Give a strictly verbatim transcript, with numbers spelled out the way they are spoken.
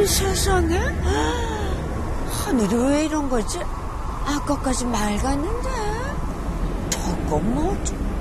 아니 세상에? 하늘이 왜 이런 거지? 아까까지 맑았는데 저거 뭐